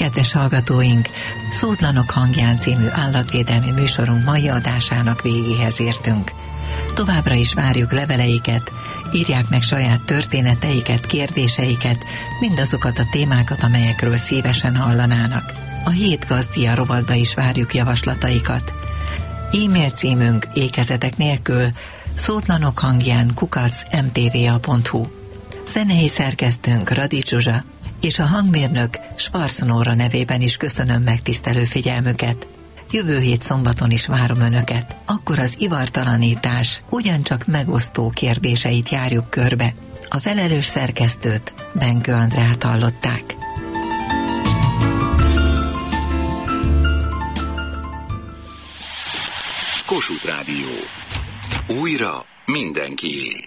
Kedves hallgatóink, Szótlanok hangján című állatvédelmi műsorunk mai adásának végéhez értünk. Továbbra is várjuk leveleiket, írják meg saját történeteiket, kérdéseiket, mindazokat a témákat, amelyekről szívesen hallanának. A Hét Gazdia rovatba is várjuk javaslataikat. E-mail címünk ékezetek nélkül szótlanokhangjan@mtva.hu. Zenei szerkesztőnk Radics Zsuzsa, és a hangmérnök Schwarz Nóra nevében is köszönöm megtisztelő figyelmüket. Jövő hét szombaton is várom Önöket. Akkor az ivartalanítás ugyancsak megosztó kérdéseit járjuk körbe. A felelős szerkesztőt, Benkő Andrát hallották. Kossuth Rádió. Újra mindenkié.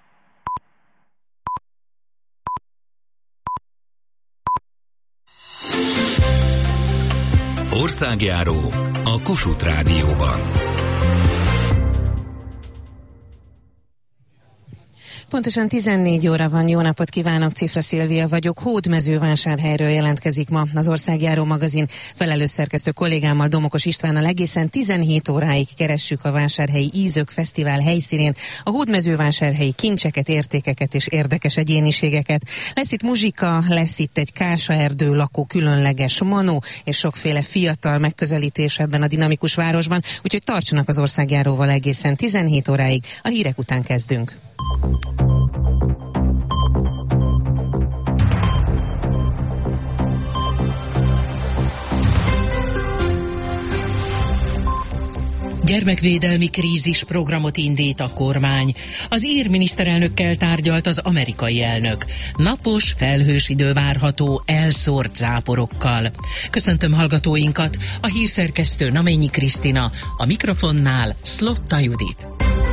Országjáró a Kossuth Rádióban. Pontosan 14 óra van, jó napot kívánok, Cifra Szilvia vagyok, Hódmezővásárhelyről jelentkezik ma az Országjáró magazin felelős szerkesztő kollégámmal, Domokos Istvánnal. Egészen 17 óráig keressük a Vásárhelyi Ízök Fesztivál helyszínén a hódmezővásárhelyi kincseket, értékeket és érdekes egyéniségeket. Lesz itt muzsika, lesz itt egy kásaerdő lakó különleges manó, és sokféle fiatal megközelítés ebben a dinamikus városban, úgyhogy tartsanak az Országjáróval egészen 17 óráig, a hírek után kezdünk. Gyermekvédelmi krízis programot indít a kormány. Az ír miniszterelnökkel tárgyalt az amerikai elnök. Napos, felhős idő várható elszórt záporokkal. Köszöntöm hallgatóinkat, a hírszerkesztő Naményi Krisztina, a mikrofonnál Szlotta Judit.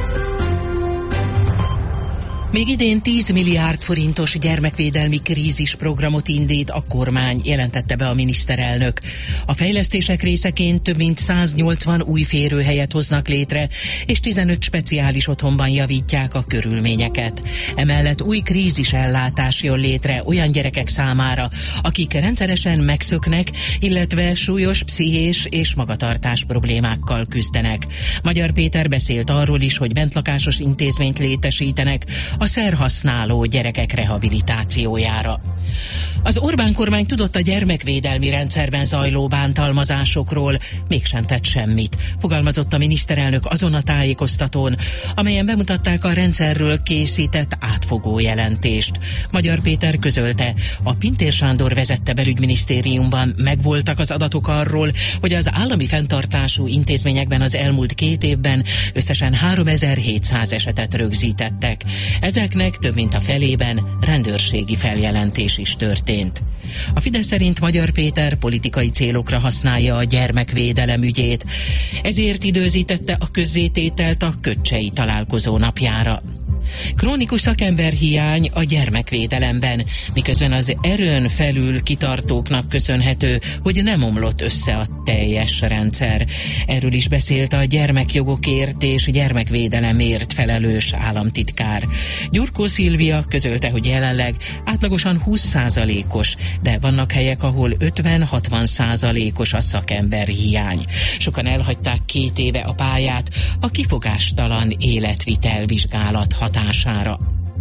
Még idén 10 milliárd forintos gyermekvédelmi krízis programot indít a kormány, jelentette be a miniszterelnök. A fejlesztések részeként több mint 180 új férőhelyet hoznak létre, és 15 speciális otthonban javítják a körülményeket. Emellett új krízisellátás jön létre olyan gyerekek számára, akik rendszeresen megszöknek, illetve súlyos pszichés és magatartás problémákkal küzdenek. Magyar Péter beszélt arról is, hogy bentlakásos intézményt létesítenek a szerhasználó gyerekek rehabilitációjára. Az Orbán kormány tudott a gyermekvédelmi rendszerben zajló bántalmazásokról, mégsem tett semmit, fogalmazott a miniszterelnök azon a tájékoztatón, amelyen bemutatták a rendszerről készített átfogó jelentést. Magyar Péter közölte, a Pintér Sándor vezette belügyminisztériumban megvoltak az adatok arról, hogy az állami fenntartású intézményekben az elmúlt 2 évben összesen 3700 esetet rögzítettek. Ezeknek több mint a felében rendőrségi feljelentés is történt. A Fidesz szerint Magyar Péter politikai célokra használja a gyermekvédelem ügyét, ezért időzítette a közzétételt a köccsei találkozó napjára. Krónikus szakemberhiány a gyermekvédelemben, miközben az erőn felül kitartóknak köszönhető, hogy nem omlott össze a teljes rendszer. Erről is beszélt a gyermekjogokért és gyermekvédelemért felelős államtitkár. Gyurkó Szilvia közölte, hogy jelenleg átlagosan 20%-os, de vannak helyek, ahol 50-60%-os a szakemberhiány. Sokan elhagyták 2 éve a pályát a kifogástalan életvitel vizsgálat hatására.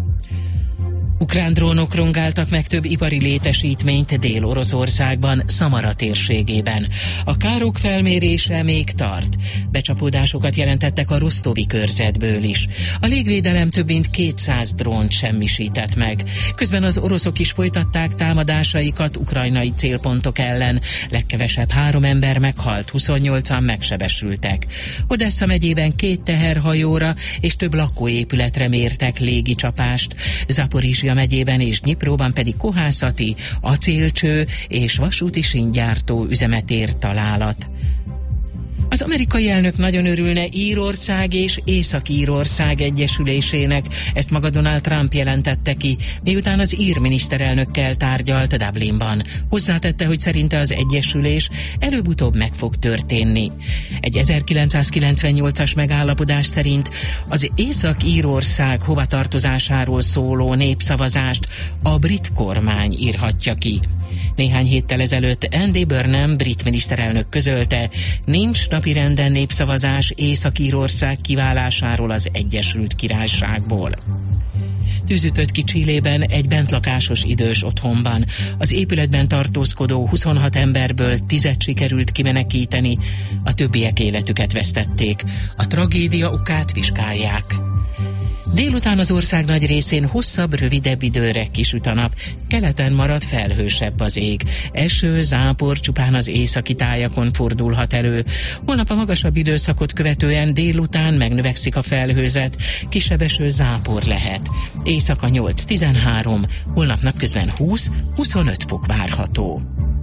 Ukrán drónok rongáltak meg több ipari létesítményt Dél-Oroszországban, Szamara térségében. A károk felmérése még tart. Becsapódásokat jelentettek a rosztovi körzetből is. A légvédelem több mint 200 drónt semmisített meg. Közben az oroszok is folytatták támadásaikat ukrajnai célpontok ellen. Legkevesebb 3 ember meghalt, 28-an megsebesültek. Odessa megyében 2 teherhajóra és több lakóépületre mértek légicsapást. Zaporizsja megyében és Dnyipróban pedig kohászati, acélcső és vasúti síngyártó üzemet ért találat. Az amerikai elnök nagyon örülne Írország és Észak-Írország egyesülésének, ezt maga Donald Trump jelentette ki, miután az ír miniszterelnökkel tárgyalt Dublinban. Hozzátette, hogy szerinte az egyesülés előbb-utóbb meg fog történni. Egy 1998-as megállapodás szerint az Észak-Írország hovatartozásáról szóló népszavazást a brit kormány írhatja ki. Néhány héttel ezelőtt Andy Burnham brit miniszterelnök közölte, nincs napirenden népszavazás Észak-Írország kiválásáról az Egyesült Királyságból. Tűz ütött ki Chilében egy bentlakásos idős otthonban. Az épületben tartózkodó 26 emberből 10-et sikerült kimenekíteni, a többiek életüket vesztették. A tragédia okát vizsgálják. Délután az ország nagy részén hosszabb, rövidebb időre kisüt a nap, keleten marad felhősebb az ég. Eső, zápor csupán az északi tájakon fordulhat elő. Holnap a magasabb időszakot követően délután megnövekszik a felhőzet, kisebb eső, zápor lehet. Éjszaka 8-13, holnap napközben 20-25 fok várható.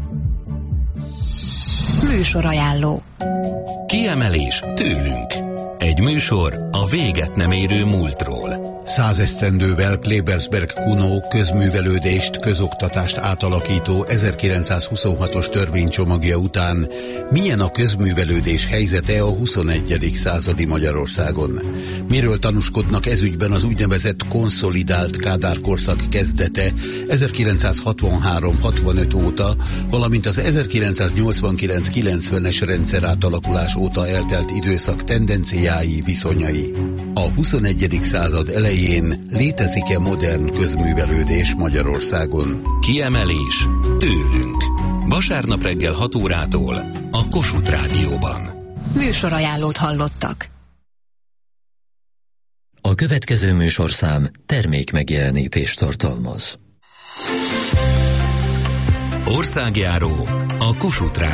Műsorajánló. Kiemelés tőlünk. Egy műsor a véget nem érő múltról. 100 esztendővel Klebersberg Kuno közművelődést, közoktatást átalakító 1926-os törvénycsomagja után milyen a közművelődés helyzete a 21. századi Magyarországon? Miről tanúskodnak ezügyben az úgynevezett konszolidált Kádár korszak kezdete 1963-65 óta, valamint az 1989-90-es rendszer átalakulás óta eltelt időszak tendenciái, viszonyai? A 21. század elején létezik-e modern közművelődés Magyarországon? Kiemelés tőlünk. Vasárnap reggel 6 órától a Kossuth Rádióban. Műsorajánlót hallottak. A következő műsorszám termékmegjelenítést tartalmaz. Országjáró a Kossuth Rádióban.